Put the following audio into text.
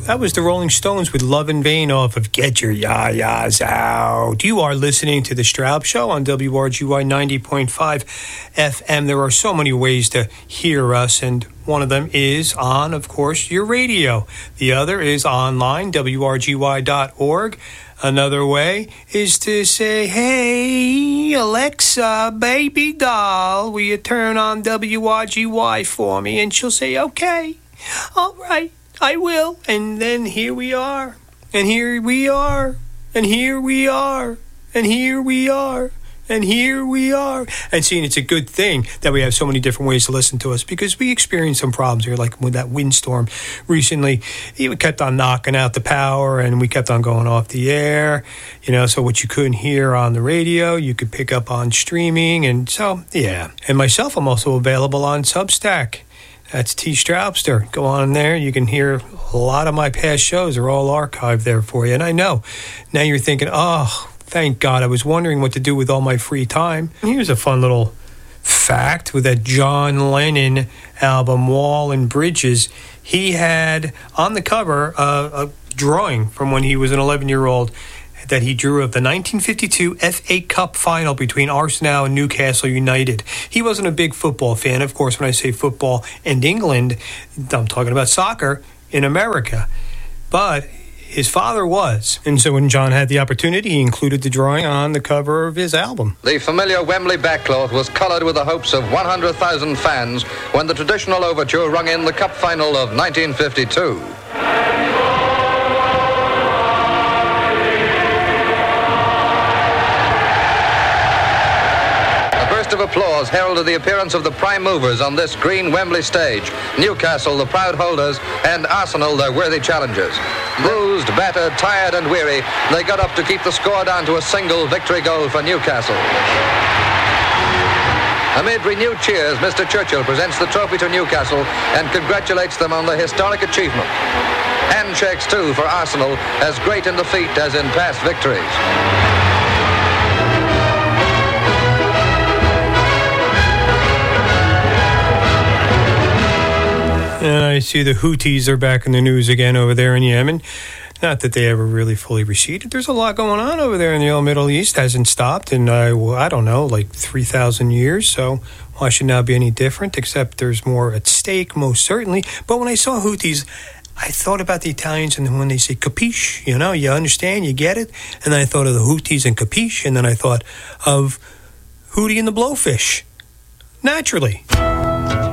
That was the Rolling Stones with Love in Vain off of Get Your Ya-Ya's Out. You are listening to The Straub Show on WRGY 90.5 FM. There are so many ways to hear us, and one of them is on, of course, your radio. The other is online, WRGY.org. Another way is to say, hey, Alexa, baby doll, will you turn on WRGY for me? And she'll say, okay, all right. I will. And then here we are. And here we are. And here we are. And here we are. And here we are. And seeing it's a good thing that we have so many different ways to listen to us, because we experienced some problems here, like with that windstorm recently. It kept on knocking out the power, and we kept on going off the air. You know, so what you couldn't hear on the radio, you could pick up on streaming. And so, yeah. And myself, I'm also available on Substack. That's T. Straubster. Go on there. You can hear a lot of my past shows are all archived there for you. And I know, now you're thinking, oh, thank God. I was wondering what to do with all my free time. Here's a fun little fact with that John Lennon album, Wall and Bridges. He had on the cover a drawing from when he was an 11-year-old that he drew of the 1952 FA Cup final between Arsenal and Newcastle United. He wasn't a big football fan. Of course, when I say football in England, I'm talking about soccer in America. But his father was. And so when John had the opportunity, he included the drawing on the cover of his album. The familiar Wembley backcloth was coloured with the hopes of 100,000 fans when the traditional overture rung in the cup final of 1952. Of applause heralded the appearance of the prime movers on this green Wembley stage. Newcastle, the proud holders, and Arsenal, their worthy challengers. Bruised, battered, tired and weary, they got up to keep the score down to a single victory goal for Newcastle. Amid renewed cheers, Mr. Churchill presents the trophy to Newcastle and congratulates them on the historic achievement. Handshakes, too, for Arsenal, as great in defeat as in past victories. And I see the Houthis are back in the news again over there in Yemen. Not that they ever really fully receded. There's a lot going on over there in the old Middle East. Hasn't stopped in, I don't know, like 3,000 years. So why should now be any different? Except there's more at stake, most certainly. But when I saw Houthis, I thought about the Italians, and when they say capiche, you know, you understand, you get it. And then I thought of the Houthis and capiche. And then I thought of Hootie and the Blowfish. Naturally.